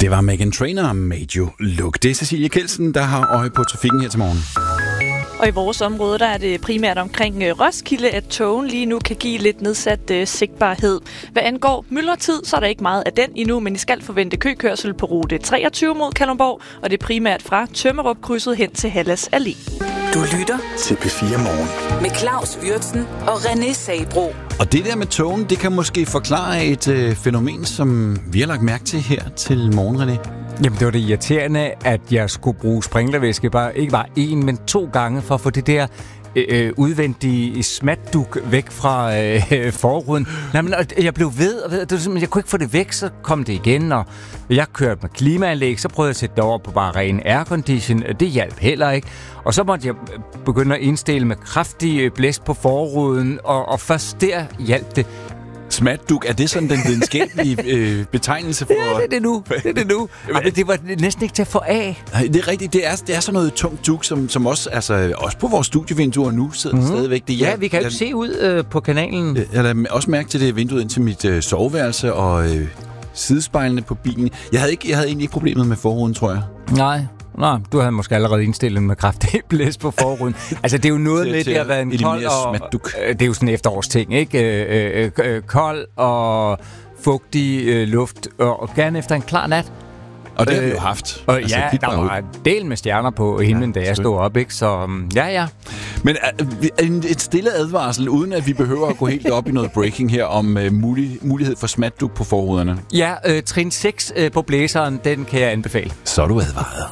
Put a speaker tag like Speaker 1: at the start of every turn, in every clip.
Speaker 1: Det var Meghan Trainor, Made You Look. Det er Cecilie Kelsen, der har øje på trafikken her til morgen.
Speaker 2: Og i vores område, der er det primært omkring Roskilde, at togen lige nu kan give lidt nedsat sigtbarhed. Hvad angår myldretid, så er der ikke meget af den endnu, men I skal forvente køkørsel på rute 23 mod Kalundborg, og det er primært fra Tømmerup-krydset hen til Hallas Allé.
Speaker 3: Du lytter
Speaker 4: til P4 Morgen
Speaker 3: med Claus Wirtsen og René Sabro.
Speaker 1: Og det der med togen, det kan måske forklare et fænomen, som vi har lagt mærke til her til morgen, René.
Speaker 5: Jamen, det var det irriterende, at jeg skulle bruge sprinklervæske ikke bare 1, men 2 gange for at få det der udvendige smatduk væk fra forruden. Nej, men jeg blev ved, og jeg kunne ikke få det væk, så kom det igen, og jeg kørte med klimaanlæg, så prøvede jeg at sætte det over på bare ren aircondition, det hjalp heller ikke. Og så måtte jeg begynde at indstille med kraftig blæst på forruden, og først der hjalp det.
Speaker 1: Smatduk, er det sådan den videnskabelige betegnelse for...
Speaker 5: Ja, det er det nu. Men det var næsten ikke til at få af.
Speaker 1: Nej, det er rigtigt. Det er sådan noget tungt duk, som også, altså, også på vores studievinduer nu sidder stadigvæk. Det,
Speaker 5: ja, vi kan jo se ud på kanalen.
Speaker 1: Jeg lader også mærke til det vinduet ind til mit soveværelse og sidespejlene på bilen. Jeg havde egentlig ikke problemet med forruden, tror jeg.
Speaker 5: Nej, du havde måske allerede indstillet med kraftig blæs på forruden. Altså, det er jo noget med, det har været en kold og... Det er jo sådan en efterårsting, ikke? Kold og fugtig luft, og gerne efter en klar nat.
Speaker 1: Og det har vi jo haft.
Speaker 5: Og altså, ja, der var en del med stjerner på himlen, da jeg stod op, ikke? Så ja.
Speaker 1: Men et stille advarsel, uden at vi behøver at gå helt op i noget breaking her, om mulighed for smatduk på forruderne.
Speaker 5: Ja, trin 6 på blæseren, den kan jeg anbefale.
Speaker 1: Så er du advaret.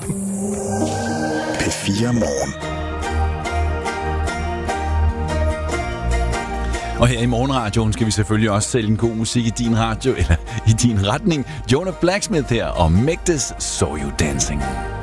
Speaker 4: P4 Morgen.
Speaker 1: Og her i morgenradioen skal vi selvfølgelig også sælge en god musik i din radio, eller i din retning. Jonah Blacksmith her, og Make This So You Dancing.